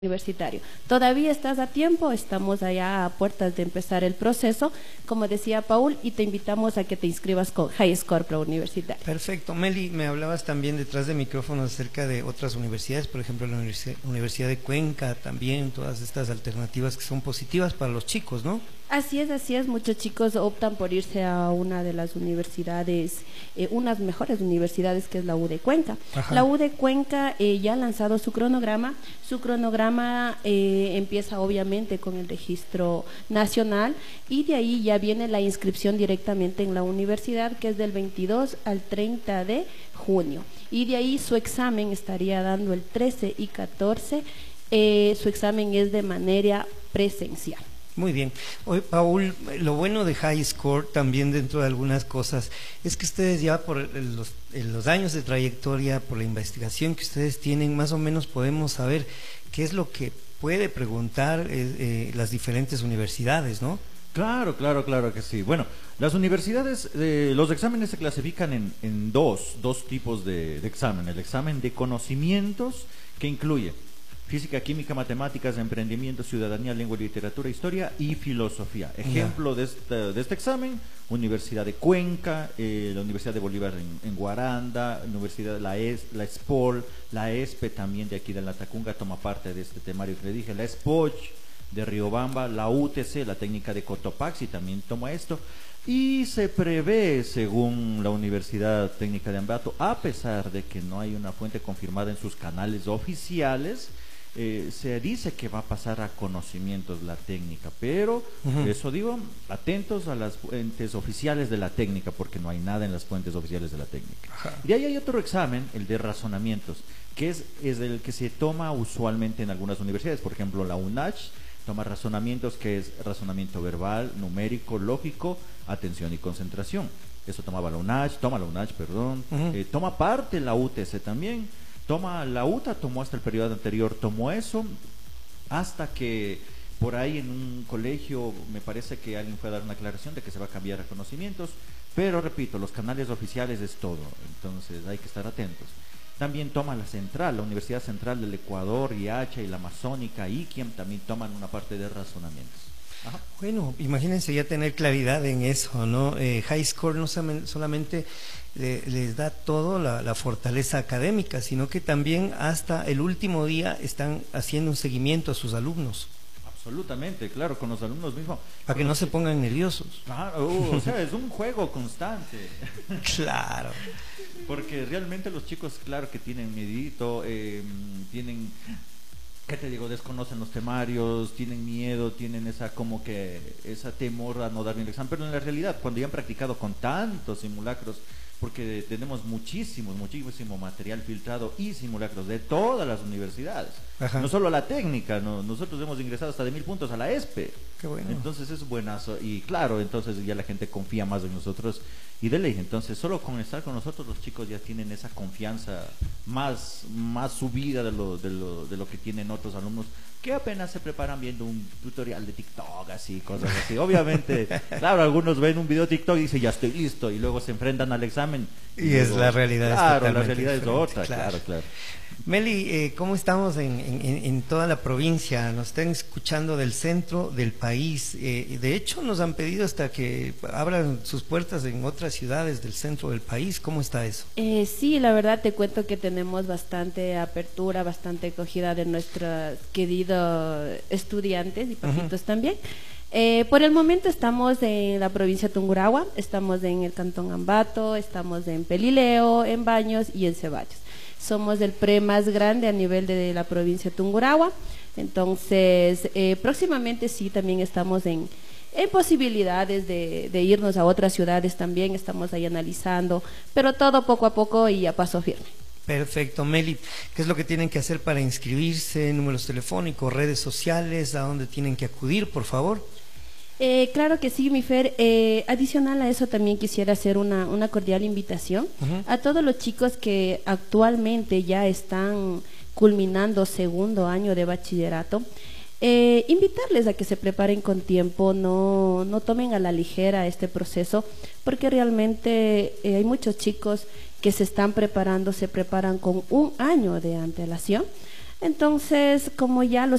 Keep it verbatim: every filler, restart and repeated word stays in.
universitario. Todavía estás a tiempo, estamos allá a puertas de empezar el proceso, como decía Paul, y te invitamos a que te inscribas con High Score Preuniversitario. Perfecto. Meli, me hablabas también detrás de micrófonos acerca de otras universidades, por ejemplo la Universidad, Universidad de Cuenca, también todas estas alternativas que son positivas para los chicos, ¿no? Así es, así es, muchos chicos optan por irse a una de las universidades, eh, unas mejores universidades que es la U de Cuenca. Ajá. La U de Cuenca eh, ya ha lanzado su cronograma, su cronograma eh, empieza obviamente con el registro nacional y de ahí ya viene la inscripción directamente en la universidad, que es del veintidós al treinta de junio, y de ahí su examen estaría dando el trece y catorce, eh, su examen es de manera presencial. Muy bien. Hoy, Paul, lo bueno de High Score también dentro de algunas cosas es que ustedes ya por los, los años de trayectoria, por la investigación que ustedes tienen, más o menos podemos saber qué es lo que puede preguntar eh, eh, las diferentes universidades, ¿no? Claro, claro, claro que sí. Bueno, las universidades, eh, los exámenes se clasifican en, en dos, dos tipos de, de examen. El examen de conocimientos, que incluye física, química, matemáticas, emprendimiento, ciudadanía, lengua, literatura, historia y filosofía. Ejemplo de este, de este examen: Universidad de Cuenca, eh, la Universidad de Bolívar en, en Guaranda, Universidad de la, es, la ESPOL, la ESPE también de aquí de la Tacunga toma parte de este temario que le dije, la ESPOCH de Riobamba, la U T C, la técnica de Cotopaxi también toma esto. Y se prevé, según la Universidad Técnica de Ambato, a pesar de que no hay una fuente confirmada en sus canales oficiales, Eh, se dice que va a pasar a conocimientos la técnica, pero uh-huh. eso digo, atentos a las fuentes oficiales de la técnica, porque no hay nada en las fuentes oficiales de la técnica. Uh-huh. De ahí hay otro examen, el de razonamientos, que es, es el que se toma usualmente en algunas universidades. Por ejemplo, la UNACH toma razonamientos, que es razonamiento verbal, numérico, lógico, atención y concentración. Eso tomaba la UNACH, toma la UNACH, perdón, uh-huh. eh, toma parte la U T C también. Toma la U T A, tomó hasta el periodo anterior, tomó eso, hasta que por ahí en un colegio me parece que alguien fue a dar una aclaración de que se va a cambiar a conocimientos, pero repito, los canales oficiales es todo, entonces hay que estar atentos. También toma la Central, la Universidad Central del Ecuador, I H A y la Amazónica, I Q I E M, también toman una parte de razonamientos. Ajá. Bueno, imagínense ya tener claridad en eso, ¿no? Eh, High Score no solamente le, les da todo la, la fortaleza académica, sino que también hasta el último día están haciendo un seguimiento a sus alumnos. Absolutamente, claro, con los alumnos mismos. Para que no se pongan nerviosos. Claro, uh, o sea, es un juego constante. Claro. Porque realmente los chicos, claro que tienen miedito, eh, tienen... ¿Qué te digo? Desconocen los temarios, tienen miedo, tienen esa como que esa temor a no dar bien el examen, pero en la realidad, cuando ya han practicado con tantos simulacros, porque tenemos muchísimo, muchísimo material filtrado y simulacros de todas las universidades, Ajá. no solo la técnica, no, nosotros hemos ingresado hasta de mil puntos a la ESPE. Qué bueno. Entonces es buenazo, y claro, entonces ya la gente confía más en nosotros, y de ley, entonces solo con estar con nosotros los chicos ya tienen esa confianza más, más subida de lo, de, lo, de lo que tienen otros alumnos que apenas se preparan viendo un tutorial de TikTok, así, cosas así. Obviamente, claro, algunos ven un video de TikTok y dicen, ya estoy listo, y luego se enfrentan al examen. Y, y luego, es la realidad. Claro, es la realidad es otra, claro, claro. claro. Meli, eh, ¿cómo estamos en, en, en toda la provincia? Nos están escuchando del centro del país. Eh, de hecho, nos han pedido hasta que abran sus puertas en otras ciudades del centro del país. ¿Cómo está eso? Eh, sí, la verdad te cuento que tenemos bastante apertura, bastante acogida de nuestros queridos estudiantes y papitos uh-huh. también. Eh, por el momento estamos en la provincia de Tungurahua, estamos en el cantón Ambato, estamos en Pelileo, en Baños y en Ceballos. Somos el pre más grande a nivel de la provincia de Tungurahua, entonces eh, próximamente sí también estamos en, en posibilidades de, de irnos a otras ciudades también, estamos ahí analizando, pero todo poco a poco y a paso firme. Perfecto, Meli, ¿qué es lo que tienen que hacer para inscribirse? Números telefónicos, redes sociales, ¿a dónde tienen que acudir, por favor? Eh, claro que sí, mi Fer. Eh, adicional a eso también quisiera hacer una, una cordial invitación uh-huh. a todos los chicos que actualmente ya están culminando segundo año de bachillerato. Eh, invitarles a que se preparen con tiempo, no, no tomen a la ligera este proceso, porque realmente eh, hay muchos chicos que se están preparando, se preparan con un año de antelación. Entonces, como ya los